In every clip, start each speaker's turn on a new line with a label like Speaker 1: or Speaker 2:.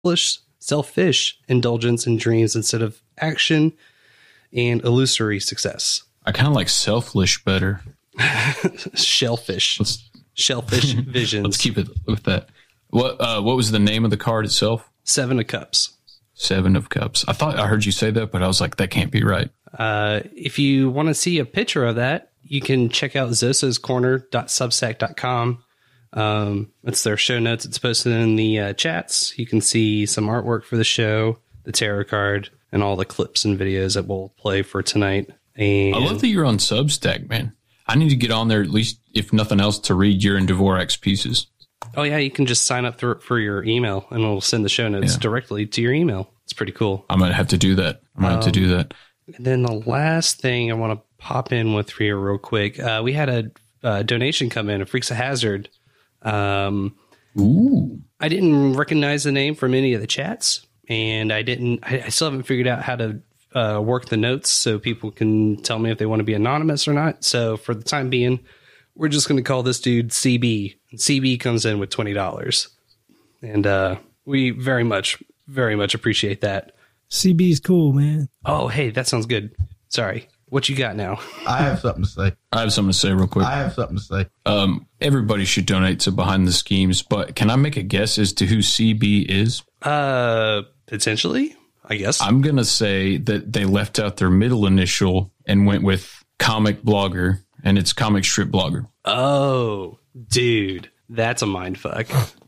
Speaker 1: selfish indulgence in dreams instead of action and illusory success.
Speaker 2: I kind of like selfish better.
Speaker 1: Shellfish visions.
Speaker 2: Let's keep it with that. What was the name of the card itself?
Speaker 1: 7 of Cups.
Speaker 2: 7 of Cups. I thought I heard you say that, but I was like, that can't be right.
Speaker 1: If you want to see a picture of that, you can check out zosascorner.substack.com. It's their show notes. It's posted in the chats. You can see some artwork for the show, the tarot card, and all the clips and videos that we'll play for tonight. And
Speaker 2: I love that you're on Substack, man. I need to get on there, at least, if nothing else, to read your and Dvorak's pieces.
Speaker 1: Oh, yeah, you can just sign up for your email, and it'll send the show notes directly to your email. It's pretty cool.
Speaker 2: I'm going to have to do that.
Speaker 1: And then the last thing I want to pop in with for you real quick. We had a donation come in, a Freaks of Hazard.
Speaker 2: Ooh.
Speaker 1: I didn't recognize the name from any of the chats, and I still haven't figured out how to work the notes so people can tell me if they want to be anonymous or not. So for the time being, we're just going to call this dude CB. CB comes in with $20. And we very much appreciate that.
Speaker 3: CB's cool, man.
Speaker 1: Oh, hey, that sounds good. Sorry. What you got now?
Speaker 4: I have something to say.
Speaker 2: Real quick.
Speaker 4: Everybody
Speaker 2: should donate to Behind the Schemes, but can I make a guess as to who CB is?
Speaker 1: Potentially, I guess.
Speaker 2: I'm going to say that they left out their middle initial and went with comic blogger, and it's comic strip blogger.
Speaker 1: Oh, dude, that's a mind fuck.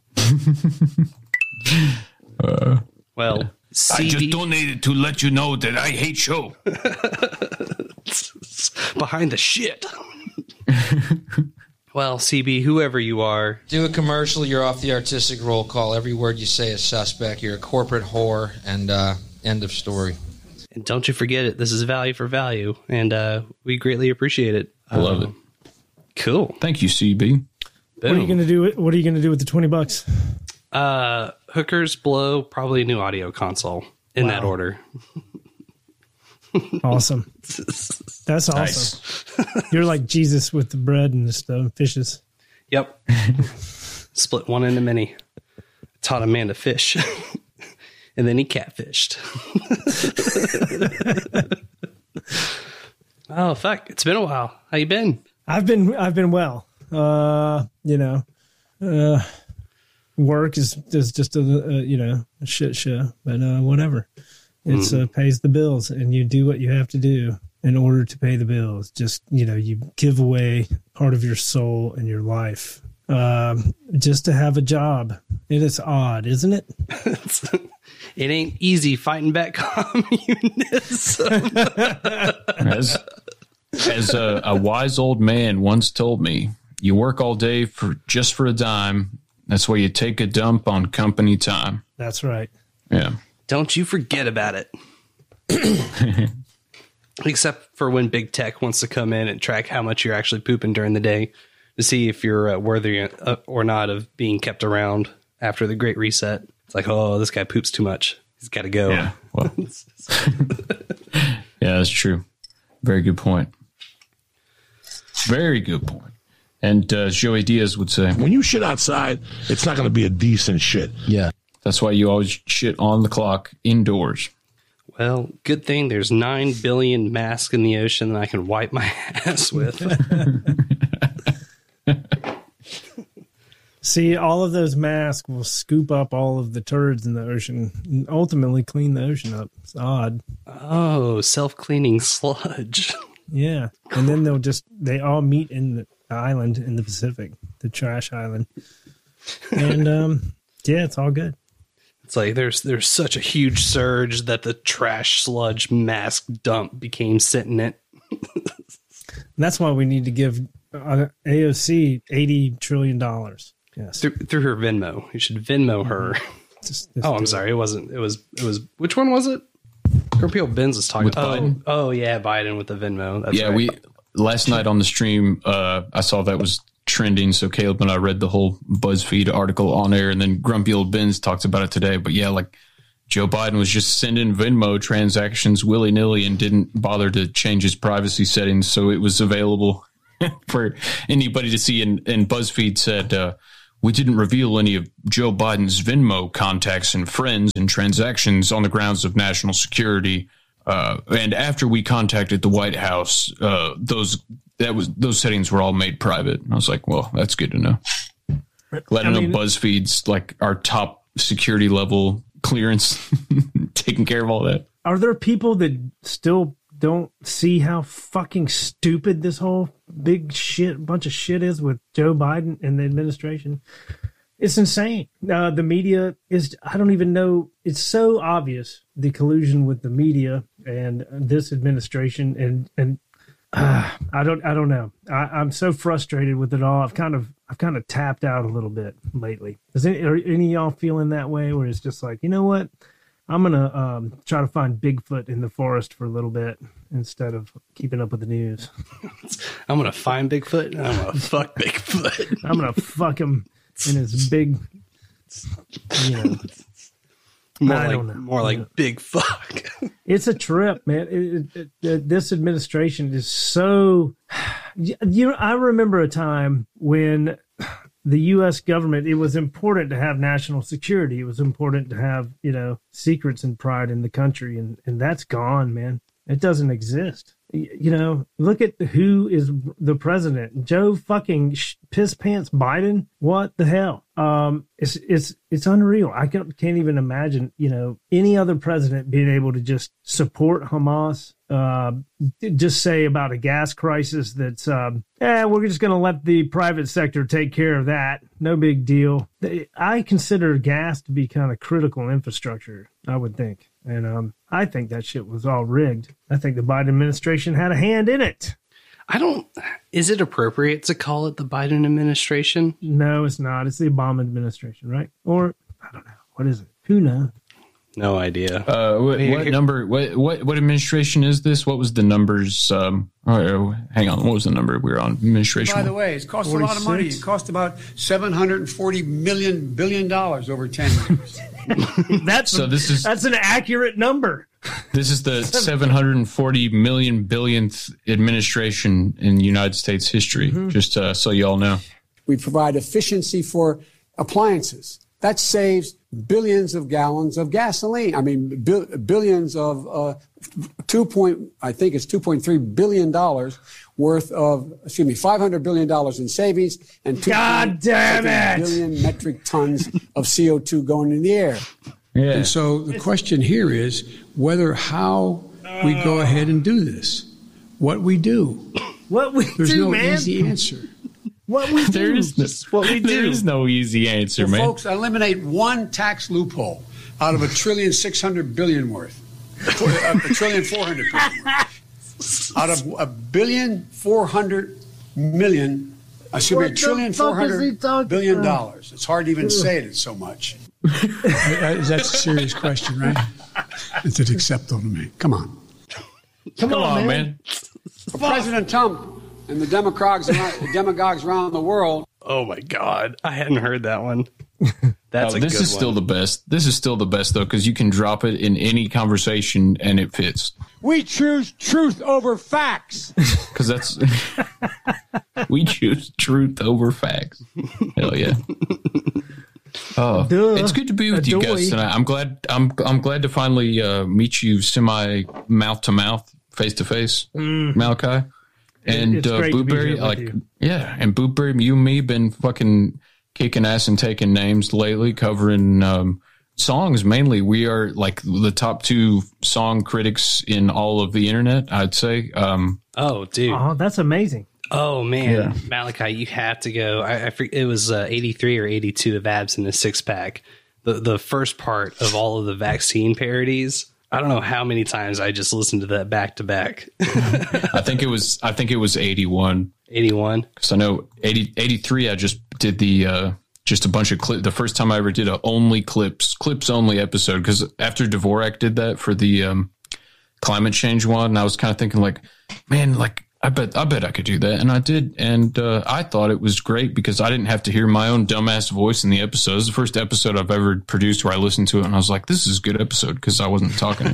Speaker 1: Well, CB...
Speaker 2: I just donated to let you know that I hate show.
Speaker 1: Behind the shit. Well, CB, whoever you are.
Speaker 5: Do a commercial, you're off the artistic roll call. Every word you say is suspect. You're a corporate whore, and end of story.
Speaker 1: And don't you forget it. This is value for value, and we greatly appreciate it.
Speaker 2: I love it.
Speaker 1: Cool.
Speaker 2: Thank you, CB.
Speaker 1: Boom.
Speaker 3: What are you going to do? What are you going to do with the $20?
Speaker 1: Hookers, blow, probably a new audio console in that order.
Speaker 3: Awesome. That's awesome.
Speaker 2: Nice.
Speaker 3: You're like Jesus with the bread and the fishes.
Speaker 1: Yep. Split one into many. Taught a man to fish. And then he catfished. Oh, fuck. It's been a while. How you been?
Speaker 3: I've been well. Work is just a shit show, but whatever. It's pays the bills, and you do what you have to do in order to pay the bills. Just, you give away part of your soul and your life just to have a job. It is odd, isn't it?
Speaker 1: It ain't easy fighting back communism.
Speaker 2: As a wise old man once told me, you work all day for a dime. That's why you take a dump on company time.
Speaker 3: That's right.
Speaker 2: Yeah.
Speaker 1: Don't you forget about it. Except for when big tech wants to come in and track how much you're actually pooping during the day to see if you're worthy or not of being kept around after the Great Reset. It's like, oh, this guy poops too much. He's got to go.
Speaker 2: Yeah. Well, yeah, that's true. Very good point. Very good point. And Joey Diaz would say,
Speaker 6: when you shit outside, it's not going to be a decent shit.
Speaker 4: Yeah.
Speaker 2: That's why you always shit on the clock indoors.
Speaker 1: Well, good thing there's 9 billion masks in the ocean that I can wipe my ass with.
Speaker 3: See, all of those masks will scoop up all of the turds in the ocean and ultimately clean the ocean up. It's odd.
Speaker 1: Oh, self-cleaning sludge.
Speaker 3: Yeah. And then they all meet in the island in the Pacific, the trash island. And yeah, it's all good.
Speaker 1: It's like there's such a huge surge that the trash sludge mask dump became sentient.
Speaker 3: That's why we need to give AOC $80 trillion. Yes.
Speaker 1: Through her Venmo. You should Venmo her. I'm sorry. It was which one was it? Corporeal Benz was talking about.
Speaker 2: Biden.
Speaker 1: Oh yeah, Biden with the Venmo. That's
Speaker 2: yeah,
Speaker 1: right.
Speaker 2: Last night on the stream, I saw that was trending. So Caleb and I read the whole BuzzFeed article on air, and then Grumpy Old Benz talked about it today. But yeah, like Joe Biden was just sending Venmo transactions willy nilly and didn't bother to change his privacy settings, so it was available for anybody to see. And BuzzFeed said, we didn't reveal any of Joe Biden's Venmo contacts and friends and transactions on the grounds of national security. And after we contacted the White House, those settings were all made private. And I was like, well, that's good to know. Glad to know BuzzFeed's like our top security level clearance, taking care of all that.
Speaker 3: Are there people that still don't see how fucking stupid this whole bunch of shit is with Joe Biden and the administration? It's insane. The media is, I don't even know. It's so obvious, the collusion with the media and this administration. And I don't know. I'm so frustrated with it all. I've kind of tapped out a little bit lately. Are any of y'all feeling that way, where it's just like, you know what? I'm going to try to find Bigfoot in the forest for a little bit instead of keeping up with the news.
Speaker 1: I'm going to find Bigfoot and I'm going to fuck Bigfoot.
Speaker 3: I'm going to fuck him in his big,
Speaker 1: more like big fuck.
Speaker 3: It's a trip, man. This administration is so, I remember a time when the U.S. government, it was important to have national security. It was important to have, secrets and pride in the country. And that's gone, man. It doesn't exist. Look at who is the president. Joe fucking piss pants Biden. What the hell? It's unreal. I can't even imagine, any other president being able to just support Hamas. Just say about a gas crisis that's, we're just going to let the private sector take care of that. No big deal. I consider gas to be kind of critical infrastructure, I would think. And I think that shit was all rigged. I think the Biden administration had a hand in it.
Speaker 1: Is it appropriate to call it the Biden administration?
Speaker 3: No, it's not. It's the Obama administration, right? Or, I don't know. What is it? Who knows?
Speaker 1: No idea.
Speaker 2: What number? What administration is this? What was the numbers? Hang on. What was the number we were on? Administration.
Speaker 7: By the way, it's cost 46? A lot of money. It cost about $740 billion over 10 years.
Speaker 3: That's an accurate number.
Speaker 2: This is the 740 million billionth administration in United States history. Mm-hmm. Just so you all know,
Speaker 7: we provide efficiency for appliances. That saves billions of gallons of gasoline. I mean, billions of $2.3 billion worth of, $500 billion in savings and billion metric tons of CO2 going in the air.
Speaker 8: Yeah. And so the question here is how we go ahead and do this. What we do. There's no easy answer.
Speaker 3: What we do.
Speaker 2: There is no easy answer, man.
Speaker 7: Folks, eliminate one tax loophole out of $1.6 trillion worth. $1.4 trillion. Out of $1.4 billion, $1.4 billion. It's hard to even say it. It's so much.
Speaker 8: That's a serious question, right? It's acceptable to me. Come on.
Speaker 3: Come on, man.
Speaker 7: For President Trump and the demagogues around the world.
Speaker 1: Oh my God, I hadn't heard that one. That's
Speaker 2: this is still the best. This is still the best though, because you can drop it in any conversation and it fits.
Speaker 7: We choose truth over facts.
Speaker 2: Because that's we choose truth over facts. Hell yeah. Oh, it's good to be with you guys tonight. I'm glad to finally meet you semi mouth to mouth, face to face, Malachi. And Bootberry, and Bootberry, you and me been fucking kicking ass and taking names lately, covering songs mainly. We are like the top 2 song critics in all of the internet, I'd say.
Speaker 1: Oh, dude.
Speaker 3: Oh, that's amazing.
Speaker 1: Oh, man. Yeah. Malachi, you have to go. I forget, it was 83 or 82 of Abs in the Six Pack. The first part of all of the vaccine parodies. I don't know how many times I just listened to that back to back.
Speaker 2: I think it was 81.
Speaker 1: 81.
Speaker 2: Because I know 83. I just did the just a bunch of clips. The first time I ever did a clips only episode. Because after Dvorak did that for the climate change one, and I was kind of thinking like, man, like I bet I could do that, and I did, and I thought it was great because I didn't have to hear my own dumbass voice in the episode. It was the first episode I've ever produced where I listened to it, and I was like, "This is a good episode" because I wasn't talking.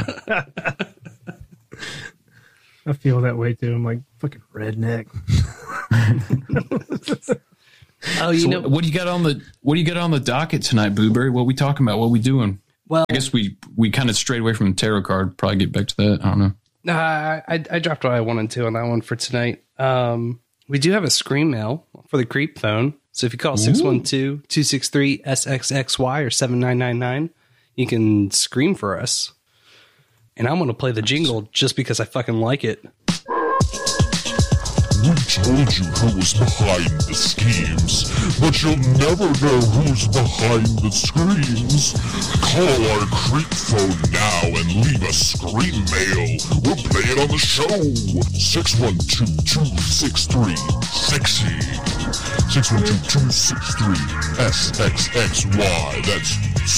Speaker 3: I feel that way too. I'm like fucking redneck.
Speaker 1: Oh, you know
Speaker 2: what do you got on the docket tonight, Booberry? What are we talking about? What are we doing?
Speaker 1: Well,
Speaker 2: I guess we kind of strayed away from the tarot card. Probably get back to that. I don't know.
Speaker 1: I dropped what I wanted to on that one for tonight. We do have a screen mail for the creep phone. So if you call 612-263-SXXY or 7999, you can scream for us. And I'm going to play the jingle just because I fucking like it.
Speaker 6: We told you who was behind the schemes, but you'll never know who's behind the screams. Call our creep phone now and leave a scream mail. We'll play it on the show. 612-263-SEXY. 612-263-SXXY. That's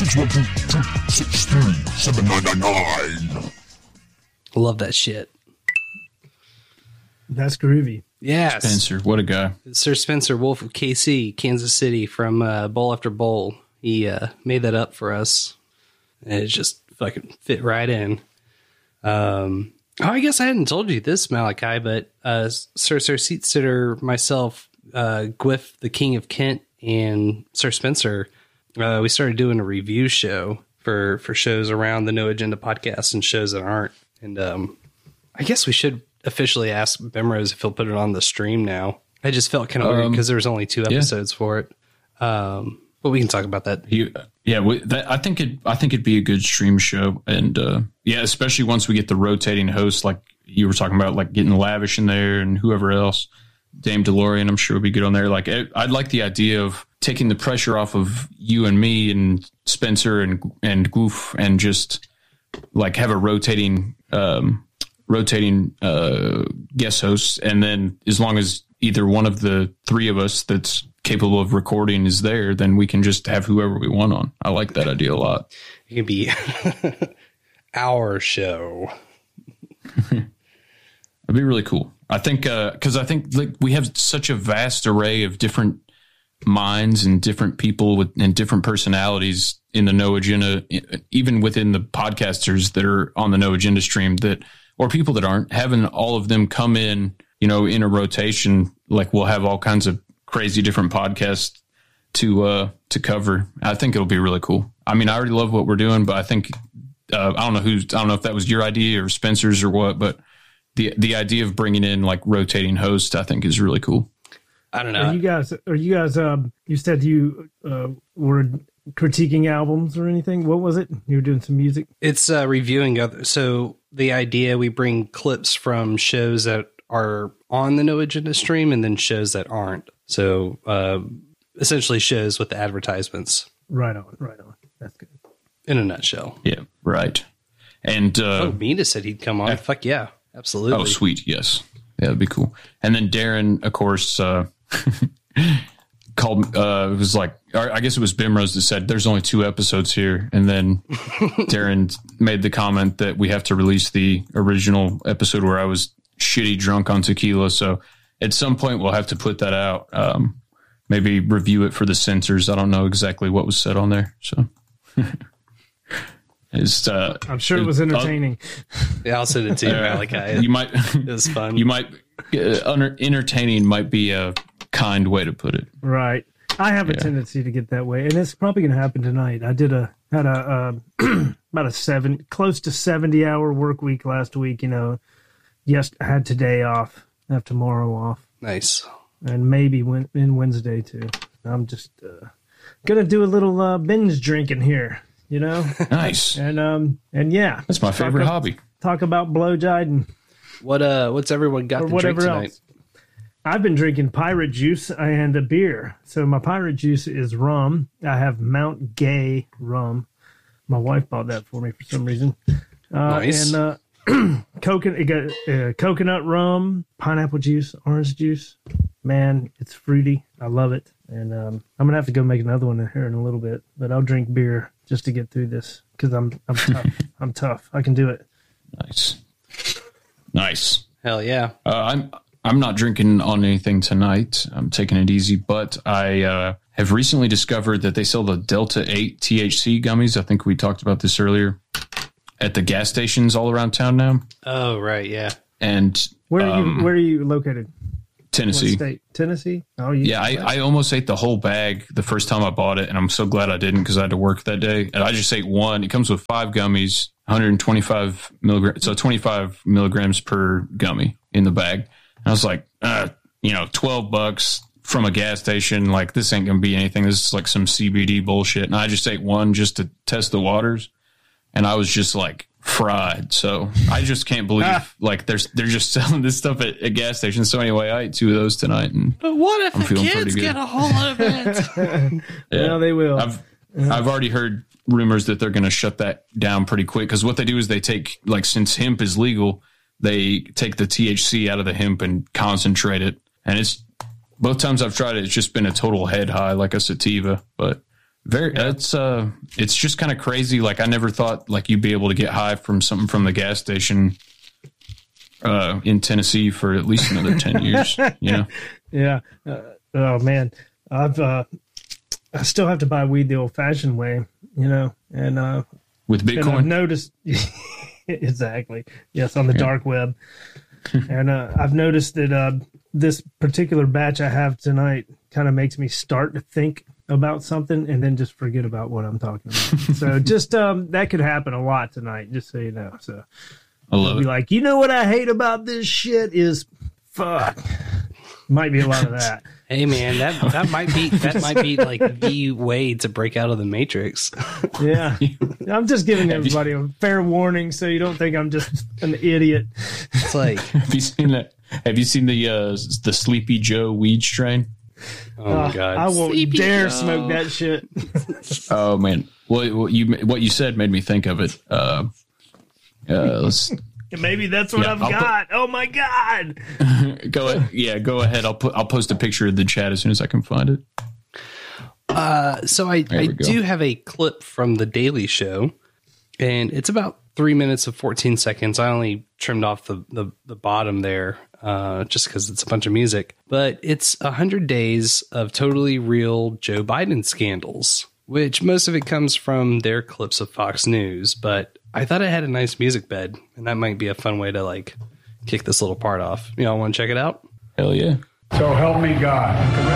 Speaker 6: 612-263-7999.
Speaker 1: Love that shit.
Speaker 3: That's groovy.
Speaker 1: Yes.
Speaker 2: Spencer, what a guy.
Speaker 1: Sir Spencer Wolf of KC, Kansas City, from Bowl After Bowl. He made that up for us. And it just fucking fit right in. I guess I hadn't told you this, Malachi, but Sir Seat Sitter, myself, Gwyff, the King of Kent, and Sir Spencer, we started doing a review show for shows around the No Agenda podcast and shows that aren't. And I guess we should officially ask Bemrose if he'll put it on the stream now. I just felt kind of weird because there was only 2 episodes for it. But we can talk about that.
Speaker 2: I think it'd be a good stream show, and especially once we get the rotating hosts, like you were talking about, like getting Lavish in there and whoever else. Dame DeLorean, I'm sure will be good on there. Like I'd like the idea of taking the pressure off of you and me and Spencer and Goof, and just like have a rotating guest hosts, and then as long as either one of the 3 of us that's capable of recording is there, then we can just have whoever we want on. I like that idea a lot.
Speaker 1: It can be our show.
Speaker 2: That'd be really cool. I think because I think like we have such a vast array of different minds and different people and different personalities in the No Agenda, even within the podcasters that are on the No Agenda stream, that or people that aren't, having all of them come in, in a rotation. Like we'll have all kinds of crazy different podcasts to cover. I think it'll be really cool. I mean, I already love what we're doing, but I think I don't know if that was your idea or Spencer's or what, but the idea of bringing in like rotating hosts, I think is really cool.
Speaker 1: I don't know.
Speaker 3: Are you guys, you said you were critiquing albums or anything? What was it? You were doing some music?
Speaker 1: It's reviewing other. So the idea, we bring clips from shows that are on the No Agenda stream and then shows that aren't. So essentially shows with the advertisements.
Speaker 3: Right on. That's good.
Speaker 1: In a nutshell.
Speaker 2: Yeah, right. And
Speaker 1: Mina said he'd come on. Fuck yeah, absolutely.
Speaker 2: Oh, sweet. Yes. Yeah, that'd be cool. And then Darren, of course, called, it was like, I guess it was Bimrose that said, there's only 2 episodes here. And then Darren made the comment that we have to release the original episode where I was shitty drunk on tequila. So at some point we'll have to put that out. Maybe review it for the censors. I don't know exactly what was said on there. So
Speaker 3: I'm sure it was entertaining.
Speaker 1: Yeah, I'll send it to you, Malachi.
Speaker 2: You might,
Speaker 1: it was fun.
Speaker 2: You might, entertaining might be a kind way to put it.
Speaker 3: Right. I have a tendency to get that way, and it's probably going to happen tonight. I had a about close to 70-hour work week last week. Yes, I had today off. I have tomorrow off.
Speaker 1: Nice.
Speaker 3: And maybe Wednesday too. I'm just gonna do a little binge drinking here.
Speaker 2: Nice.
Speaker 3: And yeah,
Speaker 2: that's my favorite hobby.
Speaker 3: Talk about blowjide and
Speaker 1: what's everyone got to drink tonight?
Speaker 3: Else. I've been drinking pirate juice and a beer. So my pirate juice is rum. I have Mount Gay rum. My wife bought that for me for some reason.
Speaker 1: Nice.
Speaker 3: And coconut rum, pineapple juice, orange juice. Man, it's fruity. I love it. And I'm gonna have to go make another one here in a little bit. But I'll drink beer just to get through this because I'm tough. I'm tough. I can do it.
Speaker 2: Nice.
Speaker 1: Hell yeah.
Speaker 2: I'm not drinking on anything tonight. I'm taking it easy, but I have recently discovered that they sell the Delta 8 THC gummies. I think we talked about this earlier. At the gas stations all around town now.
Speaker 1: Oh, right, yeah.
Speaker 2: And
Speaker 3: where are you located?
Speaker 2: Tennessee.
Speaker 3: What state? Tennessee? Oh,
Speaker 2: yeah. I almost ate the whole bag the first time I bought it, and I'm so glad I didn't because I had to work that day. And I just ate one. It comes with 5 gummies, 125 milligrams, so 25 milligrams per gummy in the bag. And I was like, $12 from a gas station. Like, this ain't going to be anything. This is like some CBD bullshit. And I just ate one just to test the waters. And I was just like fried. So I just can't believe like they're just selling this stuff at gas stations. So anyway, I ate 2 of those tonight.
Speaker 1: But what if the kids get a hold of it?
Speaker 3: Yeah, they will.
Speaker 2: I've already heard rumors that they're going to shut that down pretty quick, because what they do is they take, like, since hemp is legal, they take the THC out of the hemp and concentrate it. And it's both times I've tried it, it's just been a total head high, like a sativa. But it's just kind of crazy. Like, I never thought like you'd be able to get high from something from the gas station in Tennessee for at least another 10 years.
Speaker 3: Yeah. Oh man, I still have to buy weed the old-fashioned way, and
Speaker 2: with Bitcoin.
Speaker 3: And I've noticed exactly. Yes, on the dark web. And I've noticed that this particular batch I have tonight kind of makes me start to think about something and then just forget about what I'm talking about. So just that could happen a lot tonight, just so you know. So
Speaker 2: I'll be
Speaker 3: like, what I hate about this shit is fuck. Might be a lot of that.
Speaker 1: Hey man, that might be like the way to break out of the Matrix.
Speaker 3: Yeah, I'm just giving everybody a fair warning so you don't think I'm just an idiot.
Speaker 1: It's like,
Speaker 2: have you seen that? Have you seen the Sleepy Joe weed strain?
Speaker 1: Oh my god,
Speaker 3: I won't dare smoke that shit.
Speaker 2: Oh man, what you said made me think of it.
Speaker 3: Maybe that's what I've got. Oh my god!
Speaker 2: Go ahead. I'll post a picture of the chat as soon as I can find it.
Speaker 1: So I do have a clip from The Daily Show, and it's about 3 minutes of 14 seconds. I only trimmed off the bottom there just because it's a bunch of music. But it's 100 days of totally real Joe Biden scandals, which most of it comes from their clips of Fox News. But I thought it had a nice music bed, and that might be a fun way to like kick this little part off. Y'all want to check it out?
Speaker 2: Hell yeah.
Speaker 8: So help me God.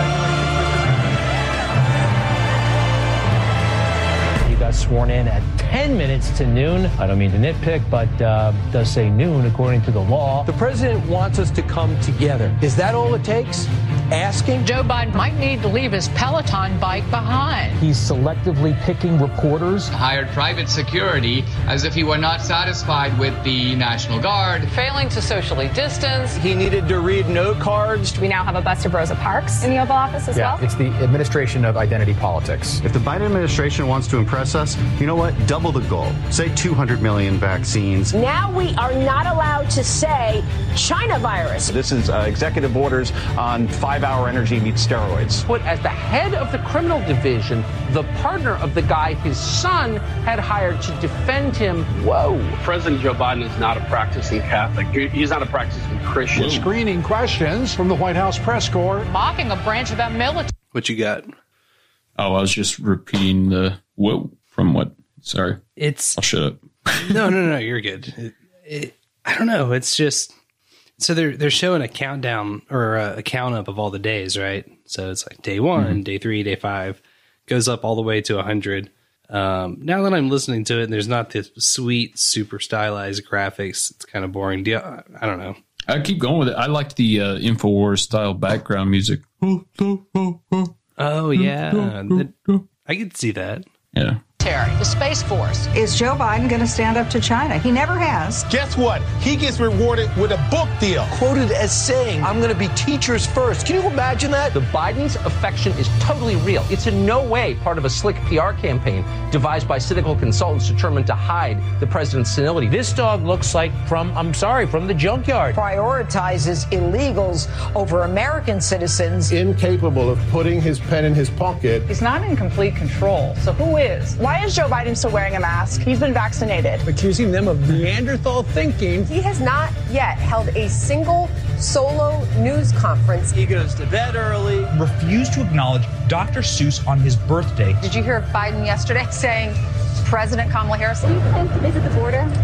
Speaker 9: He got sworn in at 10 minutes to noon. I don't mean to nitpick, but does say noon according to the law. The president wants us to come together. Is that all it takes? Asking?
Speaker 10: Joe Biden might need to leave his Peloton bike behind.
Speaker 9: He's selectively picking reporters.
Speaker 11: Hired private security as if he were not satisfied with the National Guard.
Speaker 10: Failing to socially distance.
Speaker 9: He needed to read note cards.
Speaker 12: We now have a bust of Rosa Parks in the Oval Office as well.
Speaker 13: It's the administration of identity politics.
Speaker 14: If the Biden administration wants to impress us, you know what? Double the goal. Say 200 million vaccines.
Speaker 15: Now we are not allowed to say China virus.
Speaker 16: This is executive orders on 5-hour energy meets steroids.
Speaker 17: Put as the head of the criminal division, the partner of the guy his son had hired to defend him. Whoa.
Speaker 18: President Joe Biden is not a practicing Catholic. He's not a practicing Christian.
Speaker 19: Screening questions from the White House press corps.
Speaker 10: Mocking a branch of that military.
Speaker 1: What you got?
Speaker 2: Oh, I was just repeating the whoa from what? Sorry. I'll shut up.
Speaker 1: No, you're good. I don't know. It's just, so they're showing a countdown or a count up of all the days, right? So it's like day 1, day 3, day 5, goes up all the way to 100. Now that I'm listening to it, and there's not this sweet, super stylized graphics, it's kind of boring. I don't know.
Speaker 2: I keep going with it. I liked the InfoWars style background music.
Speaker 1: Oh yeah, I could see that.
Speaker 2: Yeah.
Speaker 10: The Space Force.
Speaker 20: Is Joe Biden going to stand up to China? He never has.
Speaker 21: Guess what? He gets rewarded with a book deal.
Speaker 9: Quoted as saying, I'm going to be teachers first. Can you imagine that?
Speaker 17: The Biden's affection is totally real. It's in no way part of a slick PR campaign devised by cynical consultants determined to hide the president's senility.
Speaker 9: This dog looks like from the junkyard.
Speaker 15: Prioritizes illegals over American citizens.
Speaker 21: Incapable of putting his pen in his pocket.
Speaker 12: He's not in complete control. So who is? Why is Joe Biden still wearing a mask? He's been vaccinated.
Speaker 9: Accusing them of Neanderthal thinking.
Speaker 15: He has not yet held a single solo news conference.
Speaker 9: He goes to bed early.
Speaker 22: Refused to acknowledge Dr. Seuss on his birthday.
Speaker 12: Did you hear Biden yesterday saying President Kamala Harris?
Speaker 15: Do you plan to visit the border?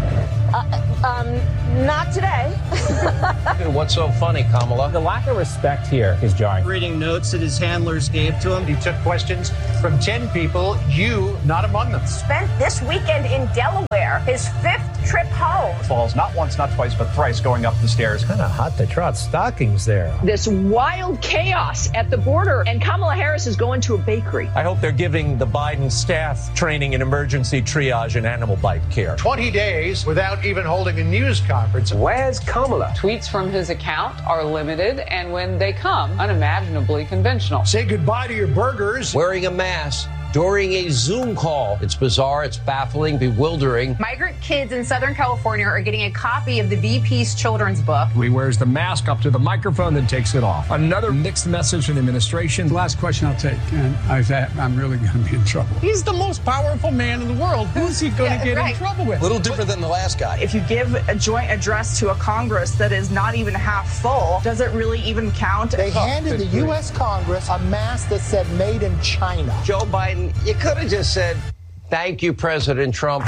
Speaker 12: Not today.
Speaker 9: What's so funny, Kamala?
Speaker 13: The lack of respect here is jarring.
Speaker 4: Reading notes that his handlers gave to him.
Speaker 19: He took questions from 10 people, you not among them.
Speaker 12: Spent this weekend in Delaware, his 5th trip home.
Speaker 16: Falls not once, not twice, but thrice going up the stairs.
Speaker 13: Kind of hot to trot stockings there.
Speaker 10: This wild chaos at the border, and Kamala Harris is going to a bakery.
Speaker 9: I hope they're giving the Biden staff training in emergency triage and animal bite care.
Speaker 19: 20 days without even holding a news conference.
Speaker 9: Where's Kamala?
Speaker 10: Tweets from his account are limited, and when they come, unimaginably conventional.
Speaker 19: Say goodbye to your burgers.
Speaker 9: Wearing a mask during a Zoom call. It's bizarre, it's baffling, bewildering.
Speaker 12: Migrant kids in Southern California are getting a copy of the VP's children's book.
Speaker 13: He wears the mask up to the microphone, then takes it off. Another mixed message from the administration.
Speaker 8: Last question I'll take, and I'm really going to be in trouble.
Speaker 19: He's the most powerful man in the world. Who's he going to get in trouble with?
Speaker 9: A little different than the last guy.
Speaker 12: If you give a joint address to a Congress that is not even half full, does it really even count?
Speaker 21: They handed the U.S. Congress a mask that said made in China.
Speaker 9: Joe Biden, you could have just said, thank you, President Trump.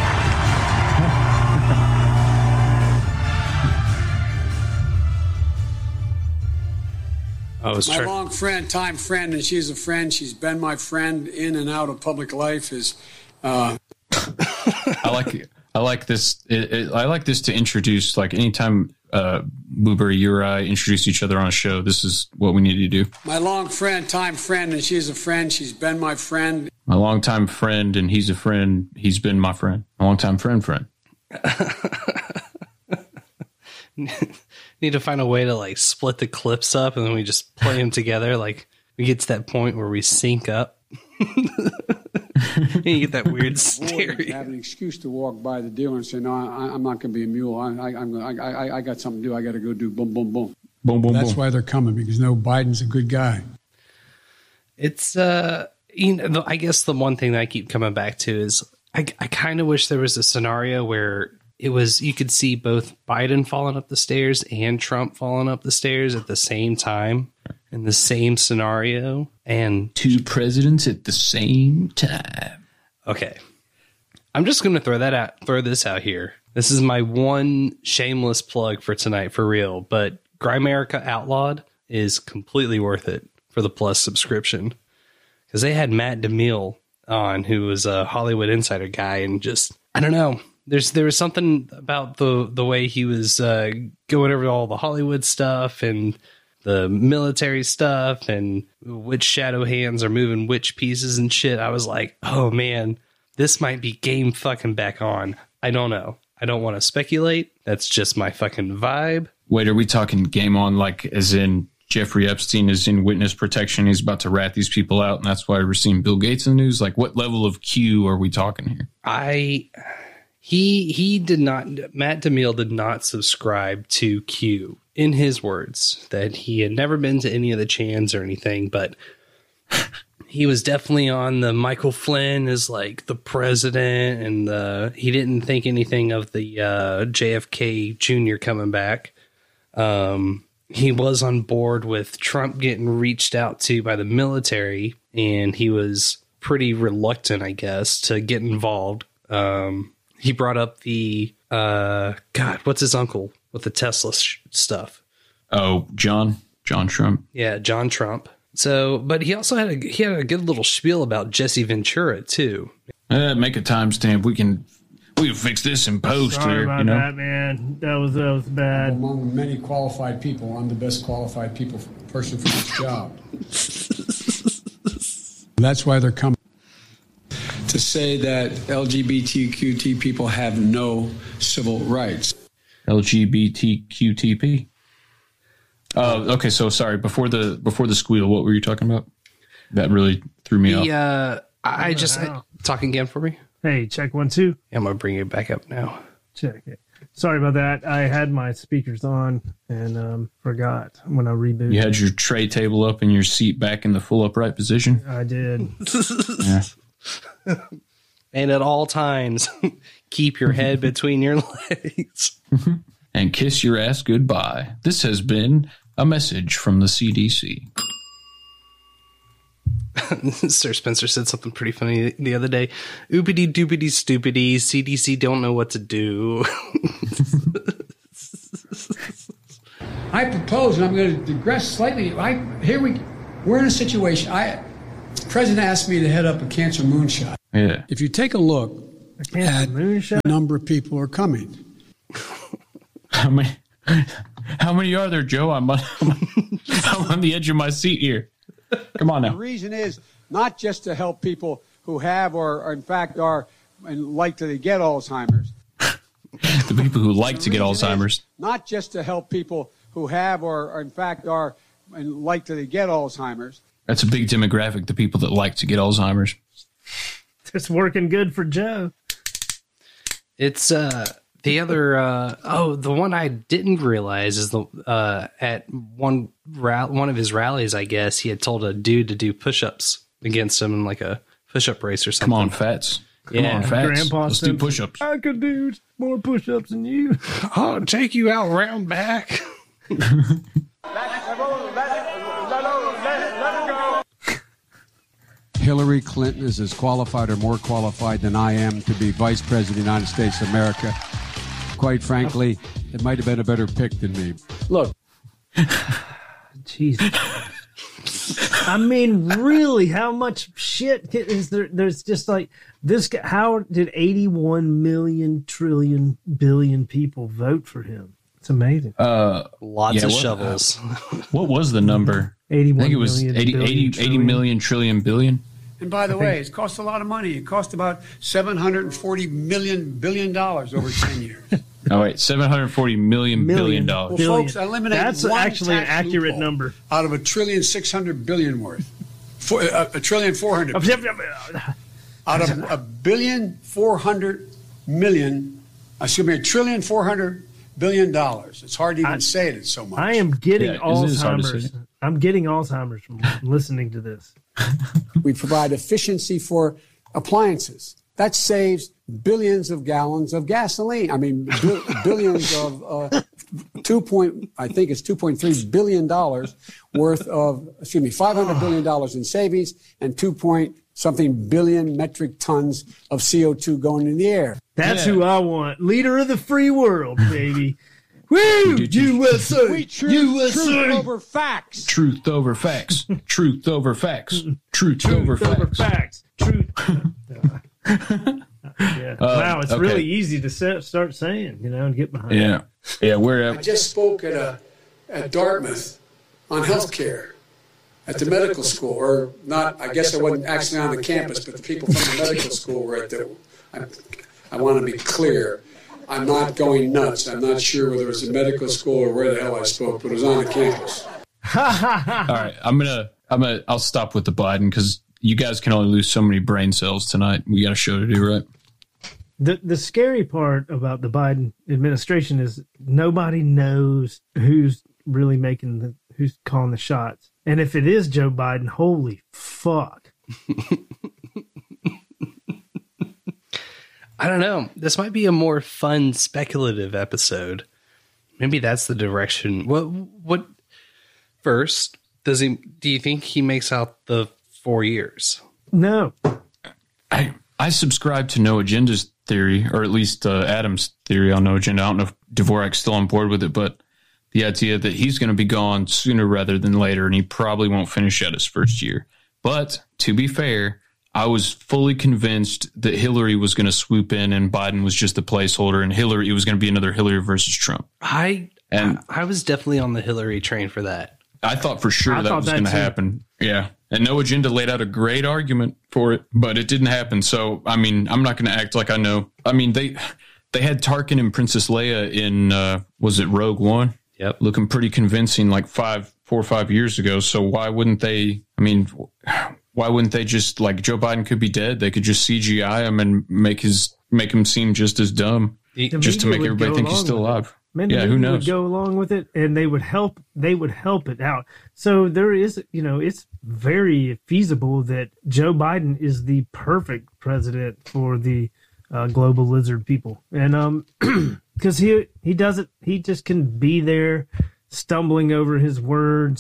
Speaker 7: My long friend, time friend, and she's a friend. She's been my friend in and out of public life.
Speaker 2: I like this. I like this to introduce, like, anytime Blueberry, you or I introduce each other on a show, this is what we need to do.
Speaker 7: My long friend, time friend, and she's a friend. She's been my friend.
Speaker 2: My longtime friend, and he's a friend. He's been my friend. My longtime friend.
Speaker 1: Need to find a way to, like, split the clips up, and then we just play them together. Like, we get to that point where we sync up. And you get that weird stereo.
Speaker 7: Have an excuse to walk by the dealer and say, "No, I'm not going to be a mule. I got something to do. I got to go do boom, boom, boom,
Speaker 2: boom, boom."
Speaker 8: That's why they're coming, because Biden's a good guy.
Speaker 1: It's I guess the one thing that I keep coming back to is I kind of wish there was a scenario where you could see both Biden falling up the stairs and Trump falling up the stairs at the same time in the same scenario, and
Speaker 2: two presidents at the same time.
Speaker 1: Okay. I'm just going to throw this out here. This is my one shameless plug for tonight, for real, but Grimerica Outlawed is completely worth it for the Plus subscription, because they had Matt DeMille on, who was a Hollywood Insider guy, and just, I don't know. There was something about the way he was going over all the Hollywood stuff and the military stuff and which shadow hands are moving which pieces and shit. I was like, oh man, this might be game fucking back on. I don't know. I don't want to speculate. That's just my fucking vibe.
Speaker 2: Wait, are we talking game on, like as in Jeffrey Epstein is in witness protection? He's about to rat these people out, and that's why we're seeing Bill Gates in the news? Like, what level of Q are we talking here?
Speaker 1: He did not, Matt DeMille did not subscribe to Q, in his words, that he had never been to any of the Chans or anything, but he was definitely on the Michael Flynn as like the president, and he didn't think anything of the JFK Jr. coming back. He was on board with Trump getting reached out to by the military, and he was pretty reluctant, I guess, to get involved. He brought up the, what's his uncle with the Tesla stuff?
Speaker 2: Oh, John Trump. Yeah,
Speaker 1: John Trump. So, but he also had a good little spiel about Jesse Ventura too.
Speaker 2: Make a timestamp. We can fix this in post.
Speaker 3: Sorry about that, man. That was bad.
Speaker 7: Among many qualified people, I'm the best qualified person for this job.
Speaker 8: That's why they're coming.
Speaker 7: To say that LGBTQT people have no civil rights.
Speaker 2: LGBTQTP. Oh, okay. So sorry. Before the squeal, what were you talking about? That really threw me off.
Speaker 1: Talk again for me.
Speaker 3: Hey, check 1 2.
Speaker 1: Yeah, I'm gonna bring it back up now.
Speaker 3: Check it. Sorry about that. I had my speakers on and forgot when I rebooted.
Speaker 2: You had your tray table up and your seat back in the full upright position.
Speaker 3: I did.
Speaker 2: Yeah.
Speaker 1: And at all times, keep your head between your legs.
Speaker 2: And kiss your ass goodbye. This has been a message from the CDC.
Speaker 1: Sir Spencer said something pretty funny the other day. Oopity doopity stupidity. CDC don't know what to do.
Speaker 8: I propose, and I'm going to digress slightly. We're in a situation. The president asked me to head up a cancer moonshot.
Speaker 2: Yeah.
Speaker 8: If you take a look at the number of people who are coming.
Speaker 2: How many are there, Joe? I'm on the edge of my seat here. Come on now.
Speaker 7: The reason is not just to help people who have or in fact are and likely to get Alzheimer's.
Speaker 2: The people who like to get Alzheimer's.
Speaker 7: Not just to help people who have or in fact are and likely to get Alzheimer's.
Speaker 2: That's a big demographic, the people that like to get Alzheimer's.
Speaker 3: It's working good for Joe.
Speaker 1: It's the other the one I didn't realize is the at one of his rallies, I guess he had told a dude to do push-ups against him in like a push-up race or something.
Speaker 2: Come on, Fats. Come on, Fats.
Speaker 3: Grandpa
Speaker 2: Let's do push-ups.
Speaker 3: I could do more push-ups than you.
Speaker 1: I'll take you out round back.
Speaker 7: Hillary Clinton is as qualified or more qualified than I am to be vice president of the United States of America. Quite frankly, it might have been a better pick than me. Look.
Speaker 3: Jesus. I mean, really, how much shit is there? There's just like this guy. How did 81 million trillion billion people vote for him? It's amazing.
Speaker 1: Lots of shovels.
Speaker 2: What was the number?
Speaker 3: 81
Speaker 2: I think it was 80 million trillion billion.
Speaker 8: And by the way, it's cost a lot of money. It cost about $740 billion over 10 years.
Speaker 2: Oh, wait, $740 billion.
Speaker 8: Well, folks, eliminate
Speaker 3: That's
Speaker 8: one
Speaker 3: actually an
Speaker 8: tax
Speaker 3: accurate
Speaker 8: loophole
Speaker 3: number.
Speaker 8: out of $1.6 trillion worth. $1.4 trillion. Out of $1.4 billion, $1.4 billion. It's hard to even say it. It's so much.
Speaker 3: I am getting Alzheimer's. I'm getting Alzheimer's from listening to this.
Speaker 7: We provide efficiency for appliances. That saves billions of gallons of gasoline. I mean, billions of $2.3 billion worth of, $500 billion in savings and 2-point-something billion metric tons of CO2 going in the air.
Speaker 3: That's who I want. Leader of the free world, baby. Woo! USA!
Speaker 7: We choose
Speaker 3: USA!
Speaker 7: truth over facts.
Speaker 2: Truth over facts. Truth over facts. Truth over facts.
Speaker 3: Truth. Yeah. Wow, it's really easy to start saying, and get behind.
Speaker 2: Yeah. Yeah,
Speaker 8: I just spoke at Dartmouth on healthcare at the medical school, or not. I guess I wasn't actually on the campus, but the people from the medical school were at the. I want to be clear. I'm not going nuts. I'm not sure whether it was a medical school or where the hell I spoke, but it was on the campus.
Speaker 2: All right, I'll stop with the Biden because you guys can only lose so many brain cells tonight. We got a show to do, right?
Speaker 3: The scary part about the Biden administration is nobody knows who's really who's calling the shots. And if it is Joe Biden, holy fuck.
Speaker 1: I don't know. This might be a more fun, speculative episode. Maybe that's the direction. What first do you think he makes out the 4 years?
Speaker 3: No.
Speaker 2: I subscribe to No Agenda's theory, or at least Adam's theory on No Agenda. I don't know if Dvorak's still on board with it, but the idea that he's going to be gone sooner rather than later, and he probably won't finish out his first year. But to be fair, I was fully convinced that Hillary was going to swoop in and Biden was just a placeholder, and it was going to be another Hillary versus Trump.
Speaker 1: I was definitely on the Hillary train for that.
Speaker 2: I thought for sure that was going to happen. Yeah. And No Agenda laid out a great argument for it, but it didn't happen. So, I mean, I'm not going to act like I know. I mean, they had Tarkin and Princess Leia in, was it Rogue One?
Speaker 1: Yep.
Speaker 2: Looking pretty convincing like 4 or 5 years ago. So why wouldn't they, just, like, Joe Biden could be dead. They could just CGI him and make him seem just as dumb, just to make everybody think he's still alive.
Speaker 3: Yeah,
Speaker 2: who knows?
Speaker 3: Would go along with it, and they would help it out. So there is, it's very feasible that Joe Biden is the perfect president for the global lizard people. And because he does it, he just can be there stumbling over his words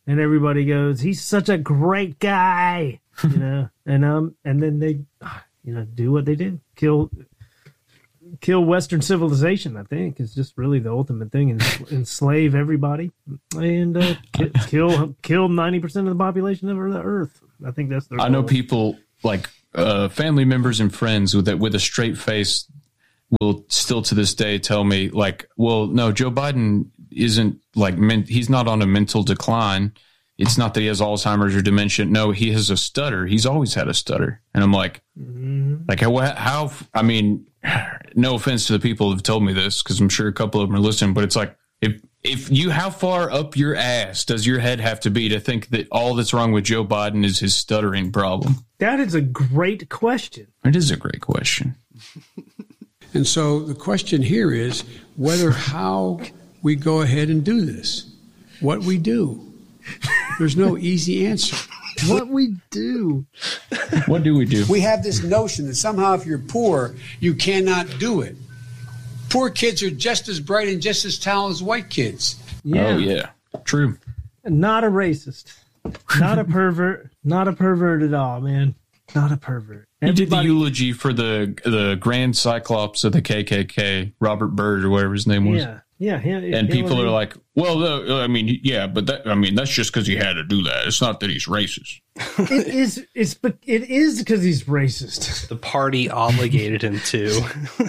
Speaker 3: and everybody goes, he's such a great guy, you know, and then they, you know, do what they do, kill Western civilization. I think is just really the ultimate thing, and enslave everybody and kill 90% of the population of the earth. I think that's their goal.
Speaker 2: I know people like family members and friends with a straight face will still to this day tell me like, well, no, Joe Biden isn't like he's not on a mental decline. It's not that he has Alzheimer's or dementia. No, he has a stutter. He's always had a stutter. And I'm like, like how, I mean, no offense to the people who've told me this, because I'm sure a couple of them are listening, but it's like, if you, how far up your ass does your head have to be to think that all that's wrong with Joe Biden is his stuttering problem?
Speaker 3: That is a great question.
Speaker 2: It is a great question.
Speaker 8: And so the question here is how we go ahead and do this, what we do. There's no easy answer.
Speaker 3: What we do.
Speaker 2: What do we do?
Speaker 8: We have this notion that somehow if you're poor, you cannot do it. Poor kids are just as bright and just as talented as white kids.
Speaker 3: Yeah.
Speaker 2: Oh, yeah. True.
Speaker 3: Not a racist. Not a pervert. Not a pervert at all, man. Not a pervert.
Speaker 2: He did the eulogy for the Grand Cyclops of the KKK, Robert Byrd or whatever his name was.
Speaker 3: Yeah.
Speaker 2: And people are like, well, I mean, yeah, but that's just because he had to do that. It's not that he's racist.
Speaker 3: It is because he's racist.
Speaker 1: The party obligated him to.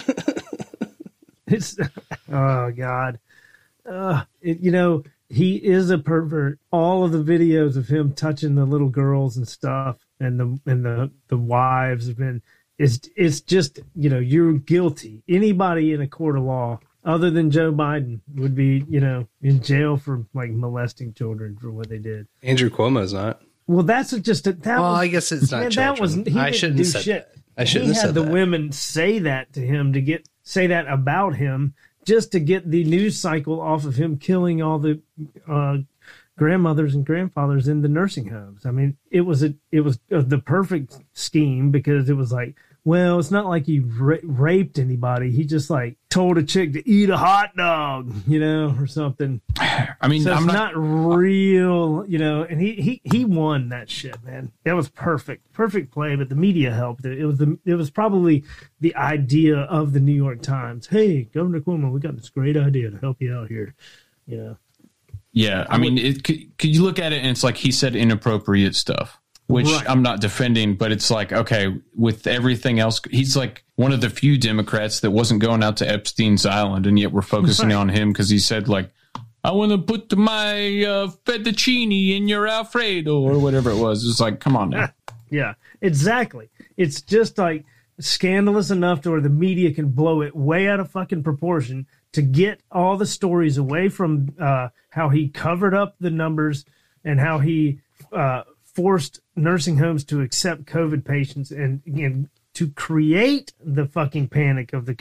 Speaker 3: Oh God. You know, he is a pervert. All of the videos of him touching the little girls and stuff and the wives have been, it's just, you know, you're guilty. Anybody in a court of law other than Joe Biden would be, you know, in jail for like molesting children for what they did.
Speaker 1: Andrew Cuomo's not.
Speaker 3: Well, that's just
Speaker 1: I guess it's not.
Speaker 3: Man, I shouldn't have said that.
Speaker 1: I shouldn't have said that.
Speaker 3: He had the women say that to him say that about him just to get the news cycle off of him killing all the grandmothers and grandfathers in the nursing homes. I mean, it was the perfect scheme because it was like, well, it's not like he raped anybody. He just like told a chick to eat a hot dog, you know, or something.
Speaker 2: I mean,
Speaker 3: so it's not real, you know. And he won that shit, man. That was perfect play. But the media helped. It was probably the idea of the New York Times. Hey, Governor Cuomo, we got this great idea to help you out here, you know.
Speaker 2: Yeah, I mean, could you look at it and it's like he said inappropriate stuff. Which right. I'm not defending, but it's like, okay, with everything else, he's like one of the few Democrats that wasn't going out to Epstein's Island, and yet we're focusing on him because he said, like, I want to put my fettuccine in your Alfredo or whatever it was. It's like, come on now.
Speaker 3: Yeah, exactly. It's just like scandalous enough to where the media can blow it way out of fucking proportion to get all the stories away from how he covered up the numbers and how he forced nursing homes to accept COVID patients and to create the fucking panic of the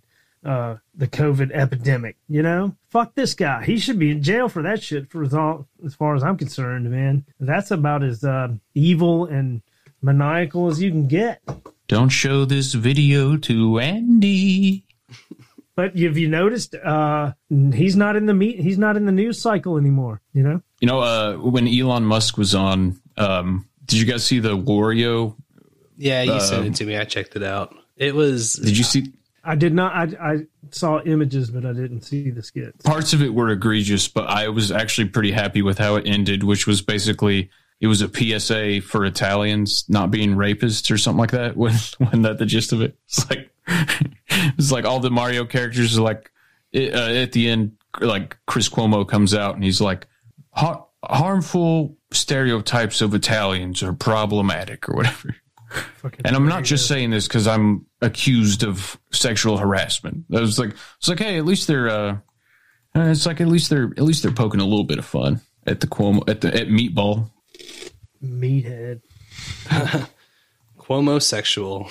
Speaker 3: COVID epidemic. You know, fuck this guy. He should be in jail for that shit. As far as I'm concerned, man, that's about as evil and maniacal as you can get.
Speaker 2: Don't show this video to Andy.
Speaker 3: But have you noticed he's not in the news cycle anymore? You know.
Speaker 2: You know, when Elon Musk was on. Did you guys see the Wario?
Speaker 1: Yeah, you sent it to me. I checked it out. It was.
Speaker 2: Did you see?
Speaker 3: I did not. I saw images, but I didn't see the skits.
Speaker 2: Parts of it were egregious, but I was actually pretty happy with how it ended, which was basically it was a PSA for Italians not being rapists or something like that. Wasn't that the gist of it? It's like all the Mario characters are like at the end, like Chris Cuomo comes out and he's like harmful stereotypes of Italians are problematic or whatever. And I'm not just saying this because I'm accused of sexual harassment. I was like, it's like, hey, at least they're poking a little bit of fun at the Cuomo at Meatball.
Speaker 3: Meathead.
Speaker 1: Cuomo sexual.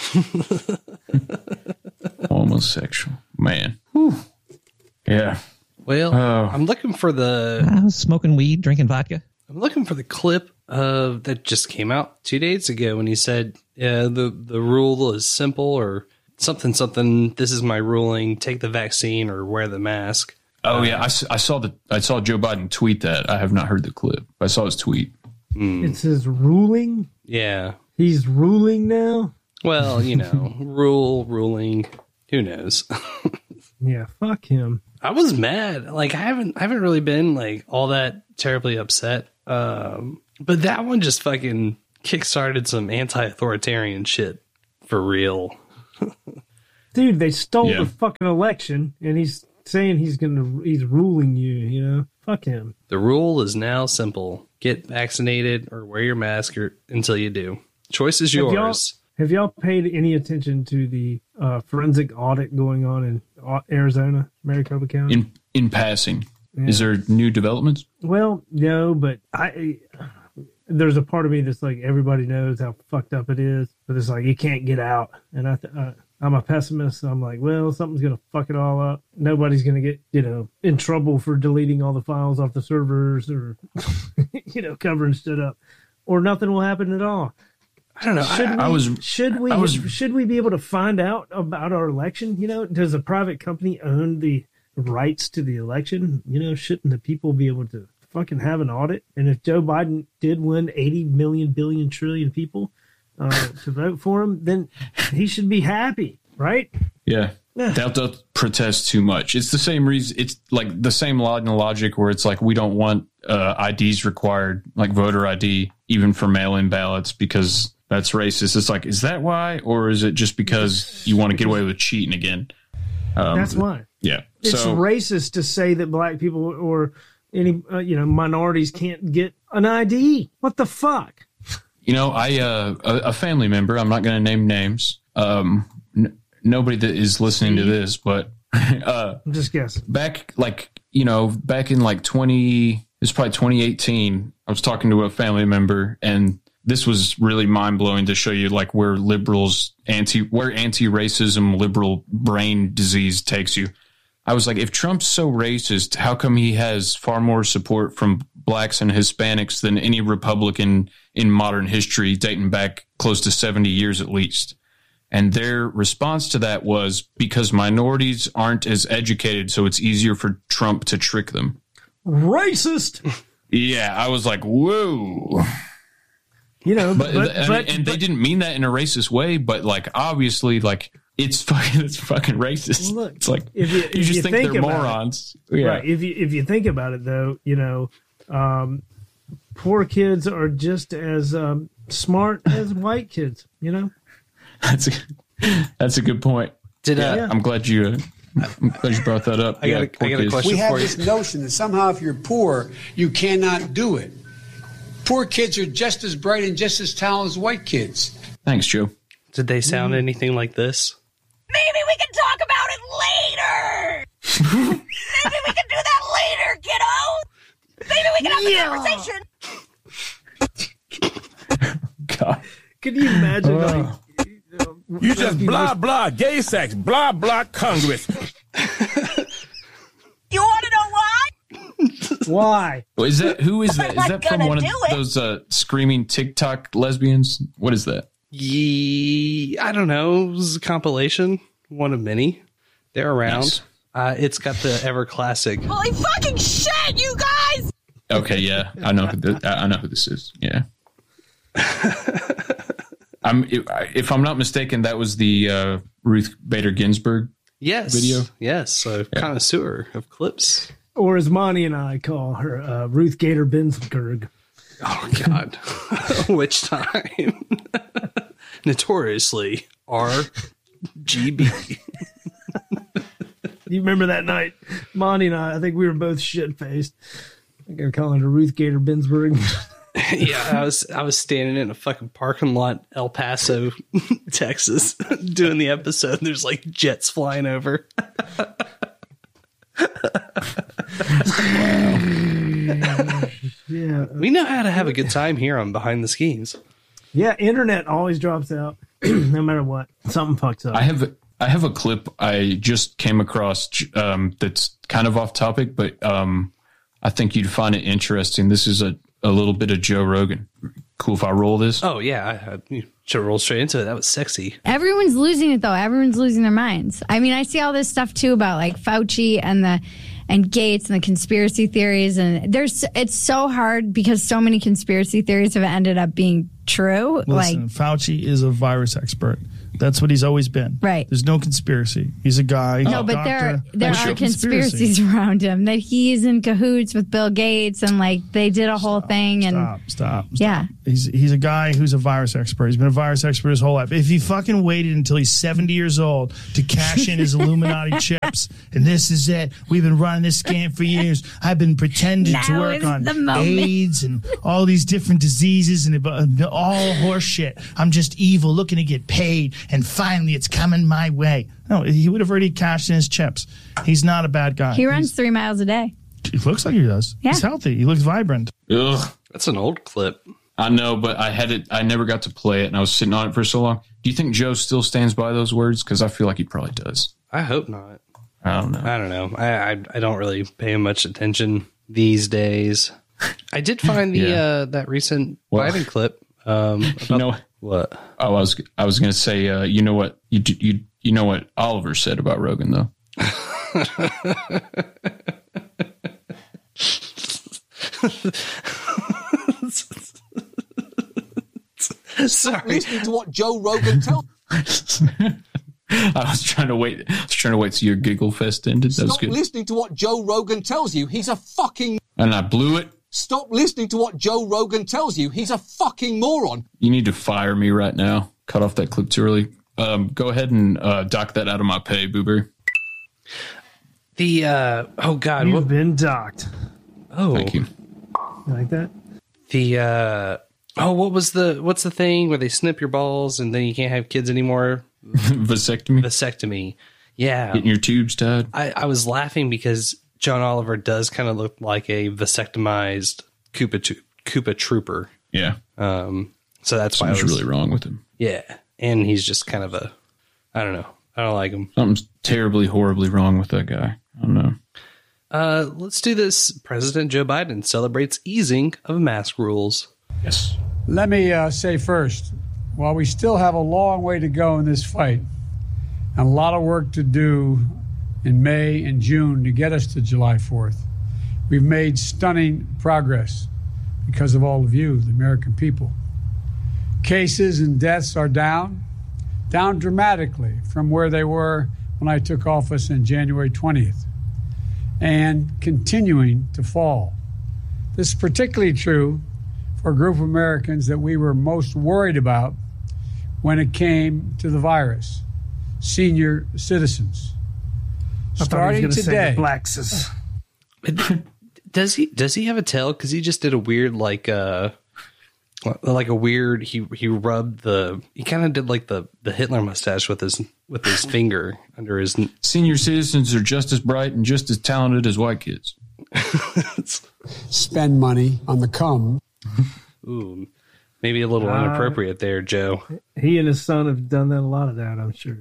Speaker 2: Homosexual. Man. Whew. Yeah.
Speaker 1: Well, I'm looking for
Speaker 5: smoking weed, drinking vodka.
Speaker 1: I'm looking for the clip that just came out 2 days ago when he said the rule is simple or something. This is my ruling. Take the vaccine or wear the mask.
Speaker 2: Oh yeah, I saw Joe Biden tweet that. I have not heard the clip. I saw his tweet.
Speaker 3: It's his ruling.
Speaker 1: Yeah,
Speaker 3: he's ruling now.
Speaker 1: Well, ruling. Who knows?
Speaker 3: Yeah, fuck him.
Speaker 1: I was mad. Like I haven't really been like all that terribly upset. But that one just fucking kickstarted some anti-authoritarian shit for real.
Speaker 3: Dude, they stole the fucking election, and he's saying he's ruling you. Fuck him.
Speaker 1: The rule is now simple: get vaccinated or wear your mask until you do. Choice is yours.
Speaker 3: Have y'all paid any attention to the forensic audit going on in Arizona, Maricopa County?
Speaker 2: In passing, is there new developments?
Speaker 3: Well, no, but there's a part of me that's like, everybody knows how fucked up it is, but it's like you can't get out. And I'm a pessimist. So I'm like, well, something's gonna fuck it all up. Nobody's gonna get in trouble for deleting all the files off the servers or covering shit up, or nothing will happen at all.
Speaker 1: I don't know.
Speaker 3: Should we be able to find out about our election? Does a private company own the rights to the election? Shouldn't the people be able to fucking have an audit? And if Joe Biden did win 80 million, billion, trillion people to vote for him, then he should be happy, right?
Speaker 2: Yeah. They'll protest too much. It's the same reason. It's like the same logic where it's like we don't want IDs required, like voter ID, even for mail-in ballots, because that's racist. It's like, is that why? Or is it just because you want to get away with cheating again?
Speaker 3: That's why.
Speaker 2: Yeah.
Speaker 3: It's racist to say that black people or any minorities can't get an ID. What the fuck?
Speaker 2: A family member, I'm not going to name names, nobody that is listening to this, but
Speaker 3: I'm just guessing.
Speaker 2: Back in like 2018, I was talking to a family member, and this was really mind blowing to show you like where anti-racism liberal brain disease takes you. I was like, if Trump's so racist, how come he has far more support from blacks and Hispanics than any Republican in modern history, dating back close to 70 years at least? And their response to that was because minorities aren't as educated, so it's easier for Trump to trick them.
Speaker 3: Racist.
Speaker 2: Yeah, I was like, whoa. And they didn't mean that in a racist way, but like obviously, like it's fucking racist.
Speaker 3: Look,
Speaker 2: it's like
Speaker 3: if you
Speaker 2: just think they're morons,
Speaker 3: yeah. Right? If you think about it, though, poor kids are just as smart as white kids.
Speaker 2: That's a good point. I'm glad you brought that up.
Speaker 1: I got a question.
Speaker 8: We have this notion that somehow if you're poor, you cannot do it. Poor kids are just as bright and just as talented as white kids.
Speaker 2: Thanks, Joe.
Speaker 1: Did they sound anything like this?
Speaker 6: Maybe we can talk about it later. Maybe we can do that later, kiddo. Maybe we can have a conversation.
Speaker 2: God.
Speaker 3: Can you imagine
Speaker 11: you just blah blah gay sex, blah blah Congress.
Speaker 6: You want to know why?
Speaker 3: Why?
Speaker 2: Who is that? Is that from one of those screaming TikTok lesbians? What is that?
Speaker 1: I don't know. It was a compilation, one of many. They're around. Nice. It's got the ever classic.
Speaker 6: Holy fucking shit, you guys!
Speaker 2: Okay, yeah, I know who this is. Yeah. If I'm not mistaken, that was the Ruth Bader Ginsburg video.
Speaker 1: Yes, so connoisseur of clips.
Speaker 3: Or as Monty and I call her, Ruth Gator Binsberg.
Speaker 1: Oh, God. Which time? Notoriously RGB.
Speaker 3: You remember that night? Monty and I think we were both shit-faced. I'm going to call her Ruth Gator Binsberg.
Speaker 1: Yeah, I was standing in a fucking parking lot, El Paso, Texas, doing the episode. There's like jets flying over.
Speaker 3: Yeah,
Speaker 1: we know how to have a good time here on Behind the Schemes.
Speaker 3: Yeah, internet always drops out, no matter what. Something fucks up.
Speaker 2: I have a clip I just came across that's kind of off topic, but I think you'd find it interesting. This is a little bit of Joe Rogan. Cool if I roll this?
Speaker 1: Oh, yeah. You should roll straight into it. That was sexy.
Speaker 14: Everyone's losing it, though. Everyone's losing their minds. I mean, I see all this stuff, too, about like Fauci and Gates and the conspiracy theories. And it's so hard because so many conspiracy theories have ended up being true.
Speaker 18: Listen, Fauci is a virus expert. That's what he's always been.
Speaker 14: Right.
Speaker 18: There's no conspiracy. He's a guy.
Speaker 14: No, but there are conspiracies around him that he's in cahoots with Bill Gates and like they did a whole thing. And
Speaker 18: Stop.
Speaker 14: Yeah.
Speaker 18: He's a guy who's a virus expert. He's been a virus expert his whole life. If he fucking waited until he's 70 years old to cash in his Illuminati chips, and this is it, we've been running this scam for years. I've been pretending to work on AIDS and all these different diseases and all horse shit. I'm just evil looking to get paid. And finally, it's coming my way. No, he would have already cashed in his chips. He's not a bad guy.
Speaker 14: He runs 3 miles a day.
Speaker 18: He looks like he does.
Speaker 14: Yeah.
Speaker 18: He's healthy. He looks vibrant.
Speaker 2: Ugh.
Speaker 1: That's an old clip.
Speaker 2: I know, but I had it. I never got to play it, and I was sitting on it for so long. Do you think Joe still stands by those words? Because I feel like he probably does.
Speaker 1: I hope not.
Speaker 2: I don't know.
Speaker 1: I don't really pay him much attention these days. I did find the that recent Biden clip.
Speaker 2: You know
Speaker 1: what?
Speaker 2: Oh, I was going to say, you know what you know what Oliver said about Rogan though.
Speaker 23: Sorry. Listening to what Joe Rogan tells.
Speaker 2: I was trying to wait till your giggle fest ended. That was
Speaker 23: Stop
Speaker 2: good.
Speaker 23: listening to what Joe Rogan tells you. He's a fucking.
Speaker 2: And I blew it.
Speaker 23: Stop listening to what Joe Rogan tells you. He's a fucking moron.
Speaker 2: You need to fire me right now. Cut off that clip too early. Go ahead and dock that out of my pay, Boober.
Speaker 1: Oh God,
Speaker 3: you've been docked.
Speaker 1: Oh,
Speaker 2: thank you.
Speaker 3: You like that?
Speaker 1: What's the thing where they snip your balls and then you can't have kids anymore? Vasectomy. Yeah.
Speaker 2: Getting your tubes tied.
Speaker 1: I was laughing because John Oliver does kind of look like a vasectomized Koopa Trooper.
Speaker 2: Yeah.
Speaker 1: So that's why
Speaker 2: something's really wrong with him.
Speaker 1: Yeah. And he's just kind of I don't know. I don't like him.
Speaker 2: Something's terribly, horribly wrong with that guy. I don't know.
Speaker 1: Let's do this. President Joe Biden celebrates easing of mask rules.
Speaker 2: Yes.
Speaker 8: Let me say first, while we still have a long way to go in this fight and a lot of work to do in May and June to get us to July 4th, we've made stunning progress because of all of you, the American people. Cases and deaths are down dramatically from where they were when I took office on January 20th, and continuing to fall. This is particularly true for a group of Americans that we were most worried about when it came to the virus, senior citizens. Starting today,
Speaker 3: blacks.
Speaker 1: Does he have a tail? Because he just did a weird he rubbed he kind of did like the Hitler mustache with his finger under his.
Speaker 2: Senior citizens are just as bright and just as talented as white kids.
Speaker 7: Spend money on the come.
Speaker 1: Ooh, maybe a little inappropriate there, Joe.
Speaker 3: He and his son have done that, a lot of that, I'm sure.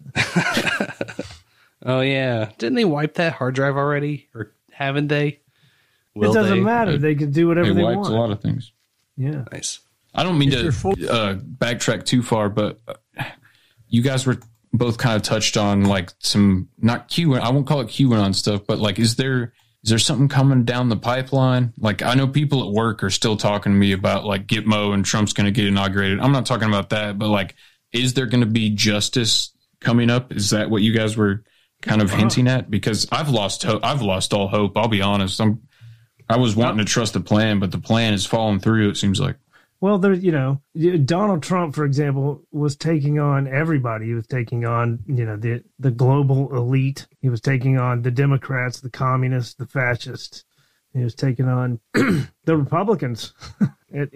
Speaker 1: Oh yeah, didn't they wipe that hard drive already, or haven't they?
Speaker 3: It doesn't matter. They can do whatever they want.
Speaker 2: They wiped a lot of things.
Speaker 3: Yeah,
Speaker 1: nice.
Speaker 2: I don't mean to backtrack too far, but you guys were both kind of touched on like some not QAnon. I won't call it QAnon stuff, but like, is there something coming down the pipeline? Like, I know people at work are still talking to me about like Gitmo and Trump's going to get inaugurated. I'm not talking about that, but like, is there going to be justice coming up? Is that what you guys were kind of hinting at? Because I've lost hope. I've lost all hope. I'll be honest. I was wanting to trust the plan, but the plan is falling through. It seems like.
Speaker 3: Well, Donald Trump, for example, was taking on everybody. He was taking on, the global elite. He was taking on the Democrats, the communists, the fascists. He was taking on the Republicans. And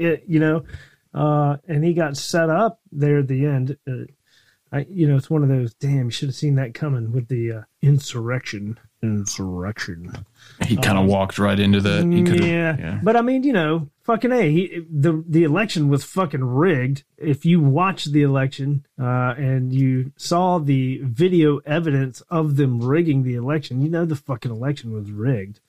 Speaker 3: he got set up there at the end. It's one of those, damn, you should have seen that coming with the insurrection.
Speaker 2: He kind of walked right into that.
Speaker 3: Yeah. But I mean, fucking the election was fucking rigged. If you watched the election and you saw the video evidence of them rigging the election, the fucking election was rigged.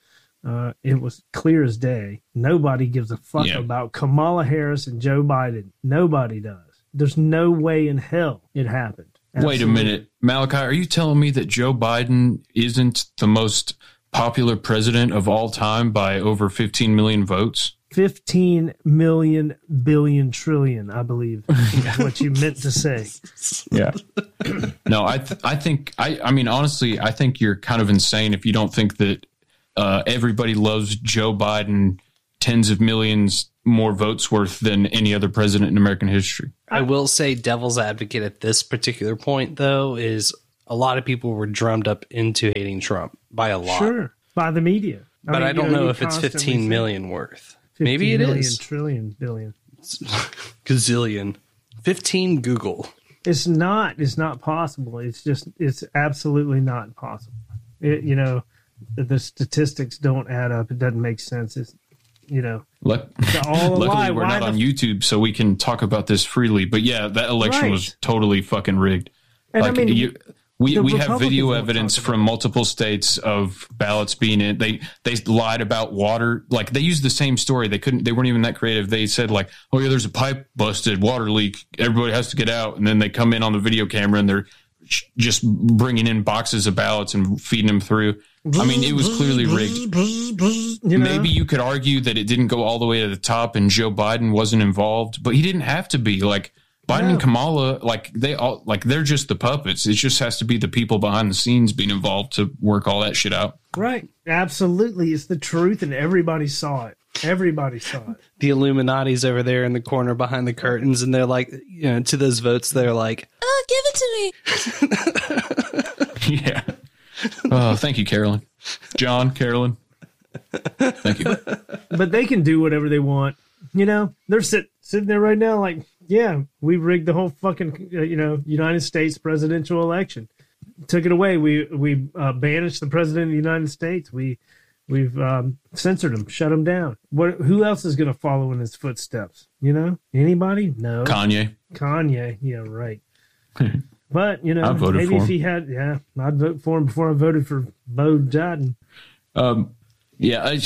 Speaker 3: it was clear as day. Nobody gives a fuck about Kamala Harris and Joe Biden. Nobody does. There's no way in hell it happened.
Speaker 2: Wait a minute. Malachi, are you telling me that Joe Biden isn't the most popular president of all time by over 15 million votes?
Speaker 3: 15 million billion trillion, I believe, is what you meant to say.
Speaker 2: Yeah. No, I mean, honestly, I think you're kind of insane if you don't think that everybody loves Joe Biden tens of millions more votes worth than any other president in American history.
Speaker 1: I will say devil's advocate at this particular point, though, is a lot of people were drummed up into hating Trump by a lot.
Speaker 3: Sure, by the media.
Speaker 1: But I don't know if it's 15 million worth. Maybe it is.
Speaker 3: Trillion, billion.
Speaker 1: Gazillion. 15 Google.
Speaker 3: It's not possible. It's absolutely not possible. The statistics don't add up. It doesn't make sense. It's,
Speaker 2: luckily we're not on YouTube, so we can talk about this freely. But yeah, that election was totally fucking rigged. And we have video evidence from multiple states of ballots being in. They lied about water. Like, they used the same story. They weren't even that creative. They said, like, oh yeah, there's a pipe busted, water leak, everybody has to get out. And then they come in on the video camera and they're just bringing in boxes of ballots and feeding them through. I mean, it was clearly rigged. Maybe you could argue that it didn't go all the way to the top and Joe Biden wasn't involved, but he didn't have to be. Like, Biden and Kamala, they're just the puppets. It just has to be the people behind the scenes being involved to work all that shit out.
Speaker 3: Right. Absolutely. It's the truth, and everybody saw it. Everybody saw it.
Speaker 1: The Illuminati's over there in the corner behind the curtains, and they're like, to those votes, they're like,
Speaker 6: give it
Speaker 2: to me. Yeah. Oh, thank you, Carolyn. Carolyn. Thank you.
Speaker 3: But they can do whatever they want. They're sitting there right now like, yeah, we rigged the whole fucking, United States presidential election. Took it away. We banished the president of the United States. We've censored him, shut him down. Who else is going to follow in his footsteps? Anybody? No. Kanye. Yeah, right. But, maybe if he had, I'd vote for him before I voted for Bo Biden.
Speaker 2: Yeah,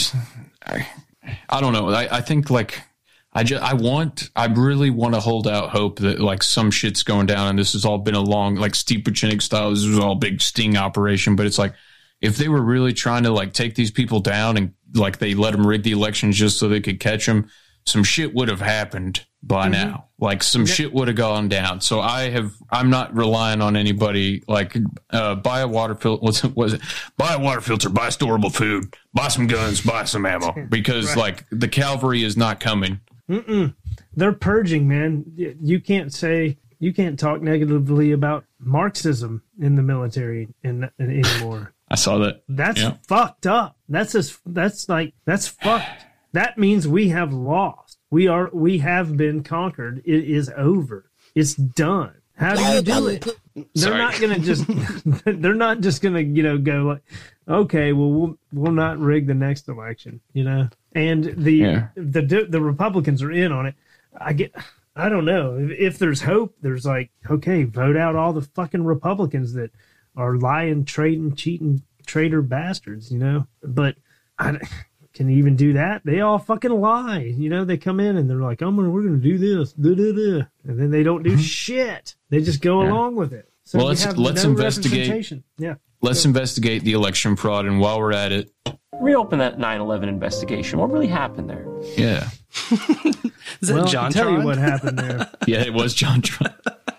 Speaker 2: I don't know. I think, like, I really want to hold out hope that, like, some shit's going down and this has all been a long, like, Steve Pieczenik style, this was all a big sting operation. But it's like, if they were really trying to, like, take these people down and, like, they let them rig the elections just so they could catch them, some shit would have happened by now. Like, some shit would have gone down. So I'm not relying on anybody. Like, buy a water filter. Buy a water filter. Buy storable food. Buy some guns. Buy some ammo. Because like, the cavalry is not coming.
Speaker 3: They're purging, man. You can't talk negatively about Marxism in the military anymore.
Speaker 2: I saw that.
Speaker 3: That's fucked up. That's fucked. That means we have lost. We have been conquered. It is over. It's done. How do you do it? They're not going to just. They're not just going to go like, okay, well we'll not rig the next election, And the Republicans are in on it. I don't know if there's hope. There's like, okay, vote out all the fucking Republicans that are lying, trading, cheating, traitor bastards, But can you even do that? They all fucking lie. They come in and they're like, we're going to do this, and then they don't do shit. They just go along with it. So
Speaker 2: let's investigate.
Speaker 3: Yeah.
Speaker 2: Let's investigate the election fraud, and while we're at it,
Speaker 17: reopen that 9/11 investigation. What really happened there?
Speaker 2: Yeah.
Speaker 1: Is that John?
Speaker 3: I'll tell you what happened there.
Speaker 2: Yeah, it was John Trump.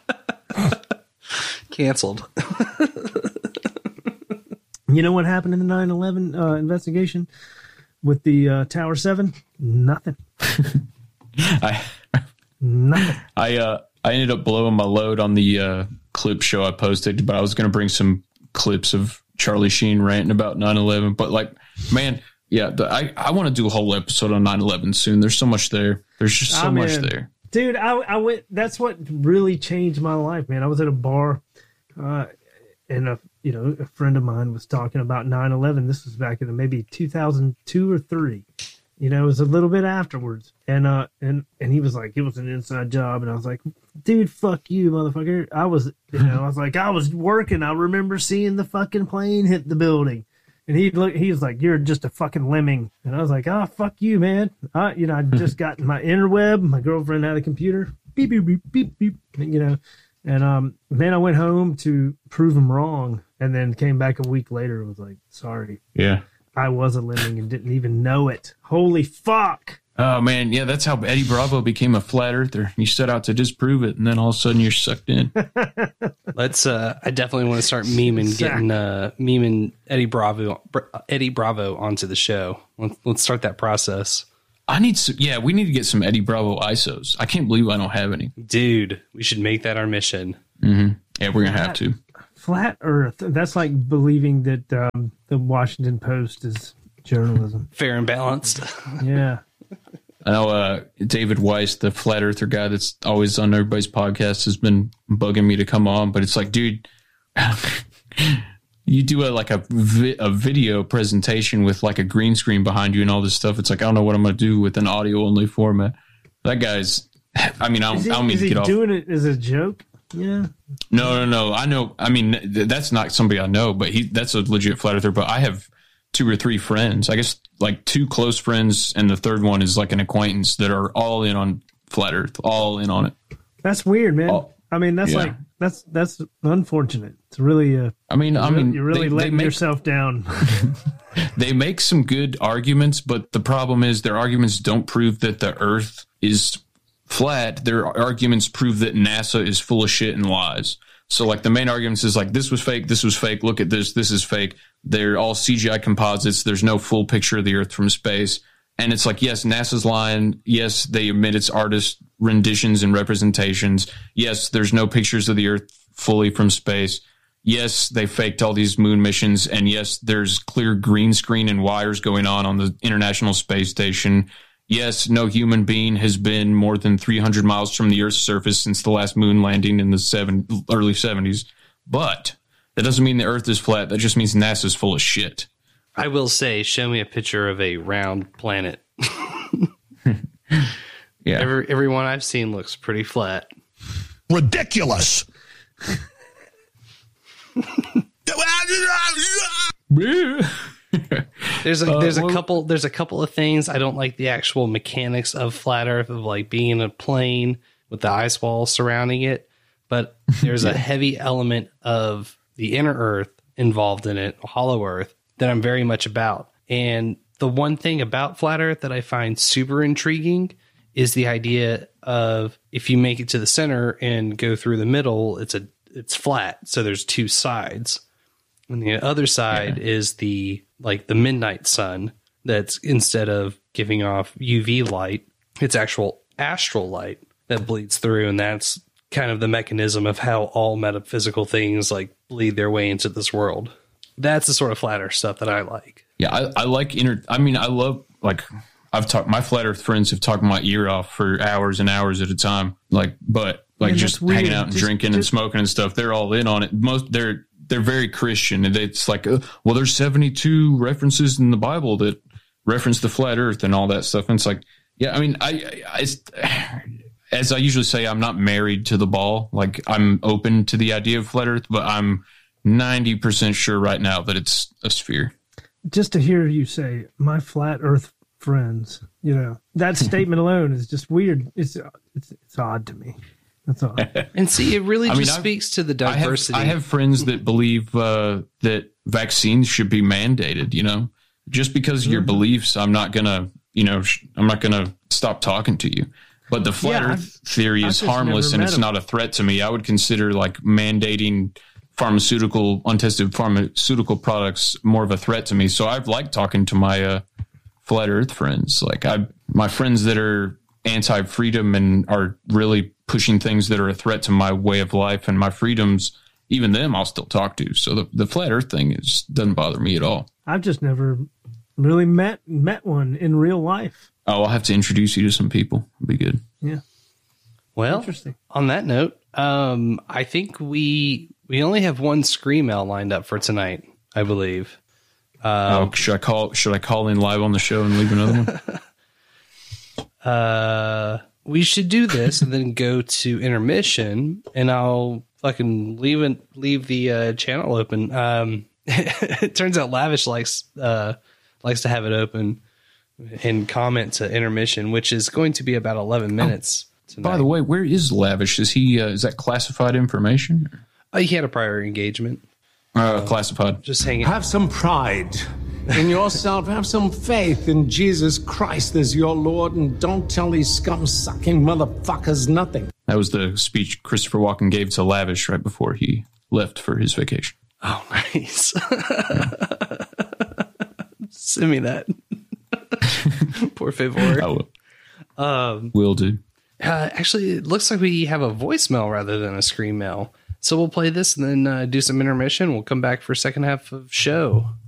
Speaker 1: Canceled.
Speaker 3: You know what happened in the 9/11 investigation? With the Tower 7, nothing. Nothing.
Speaker 2: I ended up blowing my load on the clip show I posted, but I was going to bring some clips of Charlie Sheen ranting about 9/11. But like, man, yeah, I want to do a whole episode on 9/11 soon. There's so much there. There's just so much there.
Speaker 3: Dude, I went. That's what really changed my life, man. I was at a bar, and a friend of mine was talking about 9/11. This was back in maybe 2002 or 3. It was a little bit afterwards. And he was like, it was an inside job. And I was like, dude, fuck you, motherfucker. I was, I was like, I was working. I remember seeing the fucking plane hit the building. And he was like, "You're just a fucking lemming." And I was like, "Oh, fuck you, man." I just got my interweb. My girlfriend had a computer. Beep, beep, beep, beep, beep. And then I went home to prove him wrong, and then came back a week later and was like, "Sorry.
Speaker 2: Yeah.
Speaker 3: I was a lemming and didn't even know it. Holy fuck."
Speaker 2: Oh, man. Yeah, that's how Eddie Bravo became a flat earther. You set out to disprove it, and then all of a sudden you're sucked in.
Speaker 1: Let's. I definitely want to start memeing Eddie Bravo onto the show. Let's start that process.
Speaker 2: We need to get some Eddie Bravo ISOs. I can't believe I don't have any.
Speaker 1: Dude, we should make that our mission.
Speaker 2: Mm-hmm. Yeah, we're going to have to.
Speaker 3: Flat Earth. That's like believing that the Washington Post is journalism.
Speaker 1: Fair and balanced.
Speaker 3: Yeah.
Speaker 2: I know David Weiss, the flat earther guy that's always on everybody's podcast, has been bugging me to come on, but it's like, dude, you do a video presentation with like a green screen behind you and all this stuff. It's like, I don't know what I'm going to do with an audio only format. That guy's, I mean, I don't mean to get off.
Speaker 3: Is he doing it as a joke? Yeah.
Speaker 2: No. I know. I mean, that's not somebody I know, but that's a legit flat earther. But I have 2 or 3 friends, I guess, like 2 close friends, and the third one is like an acquaintance that are all in on flat Earth, all in on it.
Speaker 3: That's weird, man. I mean, that's like that's unfortunate. It's really you're really letting yourself down.
Speaker 2: They make some good arguments, but the problem is their arguments don't prove that the Earth is flat. Their arguments prove that NASA is full of shit and lies. So like the main arguments is like, this was fake, look at this is fake. They're all CGI composites. There's no full picture of the Earth from space. And it's like, yes, NASA's lying. Yes, they admit it's artist renditions and representations. Yes, there's no pictures of the Earth fully from space. Yes, they faked all these moon missions. And yes, there's clear green screen and wires going on the International Space Station. Yes, no human being has been more than 300 miles from the Earth's surface since the last moon landing in the early 70s. But that doesn't mean the Earth is flat. That just means NASA's full of shit.
Speaker 1: I will say, show me a picture of a round planet.
Speaker 2: Yeah.
Speaker 1: Every one I've seen looks pretty flat.
Speaker 11: Ridiculous.
Speaker 1: There's a couple of things I don't like. The actual mechanics of flat Earth, of like being in a plane with the ice wall surrounding it, but there's a heavy element of the inner Earth involved in it, hollow Earth, that I'm very much about. And the one thing about flat Earth that I find super intriguing is the idea of, if you make it to the center and go through the middle, it's flat, so there's 2 sides. And the other side is the midnight sun, that's, instead of giving off UV light, it's actual astral light that bleeds through. And that's kind of the mechanism of how all metaphysical things like bleed their way into this world. That's the sort of flat Earth stuff that I like.
Speaker 2: Yeah, I like I love, like, my flat Earth friends have talked my ear off for hours and hours at a time. But just hanging out and drinking and smoking and stuff, they're all in on it. They're very Christian, and it's like, well, there's 72 references in the Bible that reference the flat Earth and all that stuff. And it's like, yeah, I mean, as I usually say, I'm not married to the ball. Like, I'm open to the idea of flat Earth, but I'm 90% sure right now that it's a sphere.
Speaker 3: Just to hear you say, my flat Earth friends, that statement alone is just weird. It's odd to me. That's all.
Speaker 1: And see, it really speaks to the diversity.
Speaker 2: I have friends that believe that vaccines should be mandated. Just because of your beliefs, I'm not gonna stop talking to you. But the flat Earth theory is harmless, and it's not a threat to me. I would consider like mandating untested pharmaceutical products more of a threat to me. So I've liked talking to my flat Earth friends. Like my friends that are anti-freedom and are really pushing things that are a threat to my way of life and my freedoms, even them I'll still talk to. So the flat Earth thing doesn't bother me at all. I've
Speaker 3: just never really met one in real life.
Speaker 2: Oh, I'll have to introduce you to some people. It'll be good.
Speaker 3: Yeah.
Speaker 1: Well,
Speaker 3: interesting.
Speaker 1: On that note, I think we only have one Scream mail lined up for tonight, I believe.
Speaker 2: Should I call in live on the show and leave another
Speaker 1: one? We should do this and then go to intermission, and I'll fucking leave the channel open. It turns out Lavish likes to have it open and comment to intermission, which is going to be about 11 minutes tonight.
Speaker 2: By the way, where is Lavish? Is he? Is that classified information?
Speaker 1: He had a prior engagement.
Speaker 2: Classified.
Speaker 1: Just hanging.
Speaker 15: Have some pride in yourself. Have some faith in Jesus Christ as your Lord, and don't tell these scum-sucking motherfuckers nothing.
Speaker 2: That was the speech Christopher Walken gave to Lavish right before he left for his vacation.
Speaker 1: Oh, nice. Send me that. Por favor.
Speaker 2: I will. Will do.
Speaker 1: Actually, it looks like we have a voicemail rather than a screen mail. So we'll play this and then do some intermission. We'll come back for second half of show.